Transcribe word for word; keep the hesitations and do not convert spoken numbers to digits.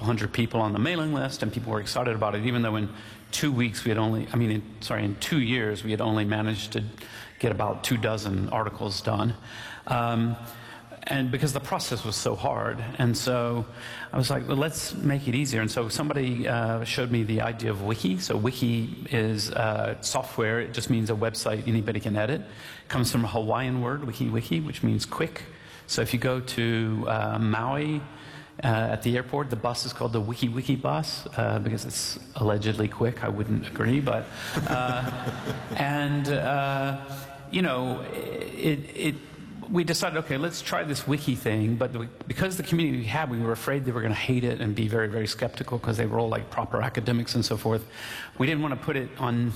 hundred people on the mailing list, and people were excited about it, even though in two weeks we had only, I mean, in, sorry, in two years we had only managed to get about two dozen articles done. Um, and because the process was so hard. And so I was like, well, let's make it easier. And so somebody uh, showed me the idea of Wiki. So Wiki is uh, software. It just means a website anybody can edit. It comes from a Hawaiian word, Wiki Wiki, which means quick. So if you go to uh, Maui, Uh, at the airport, the bus is called the Wiki Wiki bus uh, because it's allegedly quick. I wouldn't agree, but uh, and uh, you know, it, it. We decided, okay, let's try this wiki thing. But we, because the community we had, we were afraid they were going to hate it and be very, very skeptical because they were all like proper academics and so forth. We didn't want to put it on